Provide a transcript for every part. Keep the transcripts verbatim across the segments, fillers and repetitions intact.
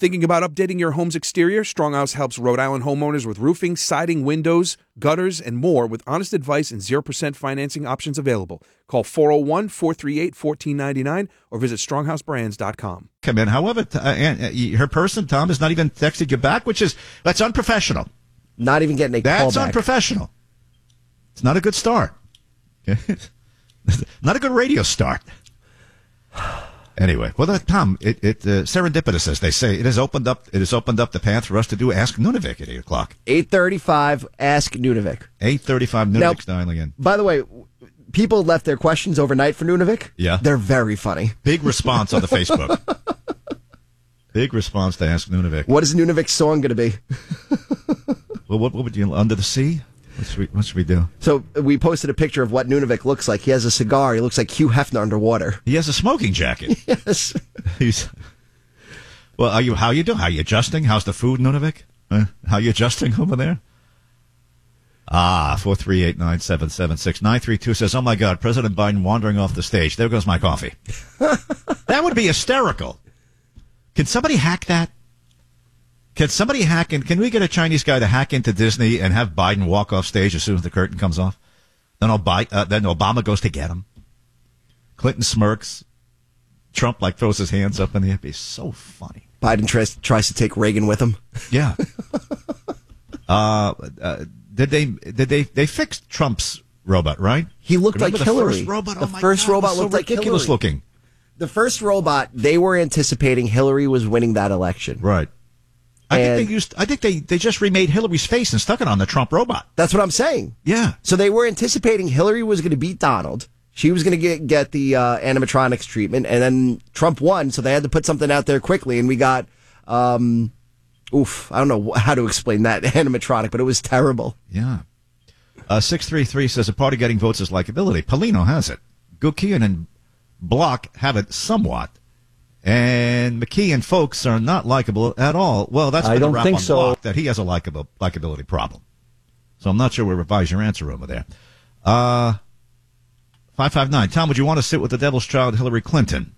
Thinking about updating your home's exterior? Stronghouse helps Rhode Island homeowners with roofing, siding, windows, gutters, and more with honest advice and zero percent financing options available. Call four oh one, four three eight, one four nine nine or visit stronghouse brands dot com. Come in. However, uh, uh, her person, Tom, has not even texted you back, which is, that's unprofessional. Not even getting a call That's back. unprofessional. It's not a good start. Not a good radio start. Anyway, well, that, Tom, it, it uh, serendipitous, as they say. It has opened up. It has opened up the path for us to do Ask Nunavik at eight o'clock. Eight thirty-five. Ask Nunavik. Eight thirty-five. Nunavik's dialing in. By the way, people left their questions overnight for Nunavik. Yeah, they're very funny. Big response on the Facebook. Big response to Ask Nunavik. What is Nunavik's song going to be? Well, what, what would you Under the Sea? What should, we, what should we do? So we posted a picture of what Nunavik looks like. He has a cigar. He looks like Hugh Hefner underwater. He has a smoking jacket. Yes. He's. Well, are you? How you doing? How you adjusting? How's the food, Nunavik? Uh, how you adjusting over there? Ah, four three eight nine seven seven six nine three two says, "Oh my God, President Biden wandering off the stage. There goes my coffee." That would be hysterical. Can somebody hack that? Can somebody hack in? Can we get a Chinese guy to hack into Disney and have Biden walk off stage as soon as the curtain comes off? Then, Ob- uh, then Obama goes to get him. Clinton smirks. Trump like throws his hands up in the air. It'd be so funny. Biden tries tries to take Reagan with him. Yeah. uh, uh, did they? Did they? They fixed Trump's robot, right? He looked Remember like the Hillary. First robot? The oh my first God, robot it was looked so like ridiculous Hillary. looking. The first robot, they were anticipating Hillary was winning that election. Right. I And think they used. I think they, they just remade Hillary's face and stuck it on the Trump robot. that's what I'm saying. Yeah. So they were anticipating Hillary was going to beat Donald. She was going to get get the uh, animatronics treatment, and then Trump won. So they had to put something out there quickly, and we got, um, oof, I don't know how to explain that animatronic, but it was terrible. Yeah. Uh, six three three says a party getting votes is likability. Polino has it. Gukian and Block have it somewhat. And McKee and Folks are not likable at all. Well, that's I been don't the rap think on so. Block, that he has a likable likability problem. So I'm not sure we'll revise your answer over there. Uh, five five nine. Tom, would you want to sit with the devil's child, Hillary Clinton?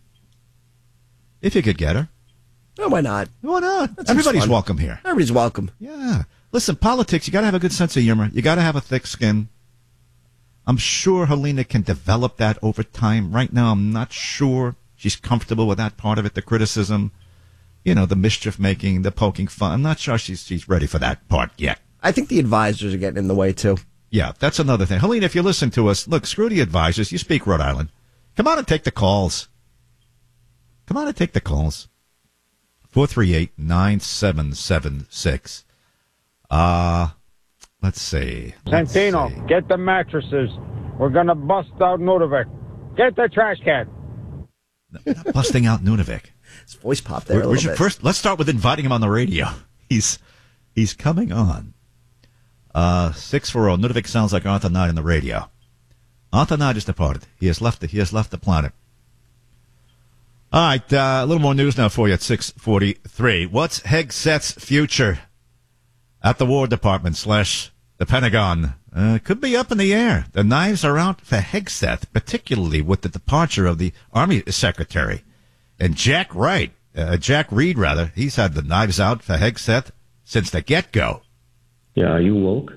If you could get her. Oh, why not? Why not? That seems Everybody's fun. welcome here. Everybody's welcome. Yeah. Listen, politics, you got to have a good sense of humor. You got to have a thick skin. I'm sure Helena can develop that over time. Right now, I'm not sure she's comfortable with that part of it, the criticism, you know, the mischief making, the poking fun. I'm not sure she's she's ready for that part yet. I think the advisors are getting in the way, too. Yeah, that's another thing. Helena, if you listen to us, look, screw the advisors. You speak Rhode Island. Come on and take the calls. Come on and take the calls. four three eight nine seven seven six. Uh, let's see. Let's Santino, see. get the mattresses. We're going to bust out Nunavik. Get the trash can. Not busting out Nunavik. His voice popped there We, a we little should bit. first let's start with inviting him on the radio. He's he's coming on. Uh, six four zero. Nunavik sounds like Arthur Knight on the radio. Arthur Knight has departed. He has left. The, he has left the planet. All right, uh, a little more news now for you at six forty three. What's Hegseth's future at the War Department slash the Pentagon? Uh, could be up in the air. The knives are out for Hegseth, particularly with the departure of the Army Secretary. And Jack Wright, uh, Jack Reed, rather, he's had the knives out for Hegseth since the get-go. Yeah, are you woke?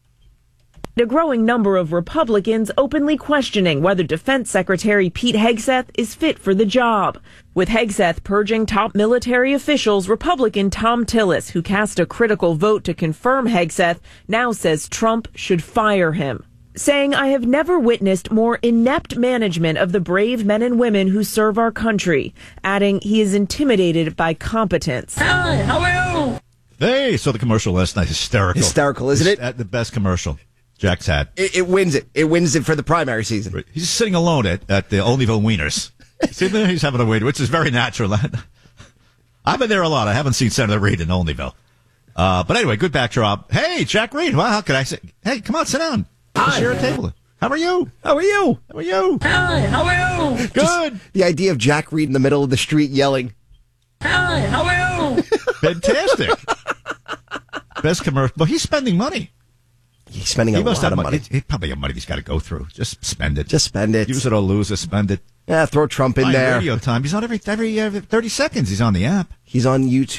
A growing number of Republicans openly questioning whether Defense Secretary Pete Hegseth is fit for the job. With Hegseth purging top military officials, Republican Tom Tillis, who cast a critical vote to confirm Hegseth, now says Trump should fire him, saying, "I have never witnessed more inept management of the brave men and women who serve our country," adding he is intimidated by competence. Hi, how are you? Hey, so the commercial last night, hysterical. Hysterical, isn't it? At the best commercial Jack's had. It, it wins it. It wins it for the primary season. He's sitting alone at, at the Olneyville Wieners. See there? He's having a wait, which is very natural. I've been there a lot. I haven't seen Senator Reid in Olneyville. Uh, but anyway, good backdrop. Hey, Jack Reed. Well, how could I say? Hey, come on, sit down. Hi. Share a table. How are you? How are you? How are you? Hi, how are you? Good. The idea of Jack Reed in the middle of the street yelling. Hi, how are you? Fantastic. Best commercial. But he's spending money. He's spending a He must lot have of money. money. He probably have money he's got to go through. Just spend it. Just spend it. Use it or lose it. Spend it. Yeah, throw Trump in Fine there. Radio time. He's on every every uh, thirty seconds. He's on the app. He's on YouTube.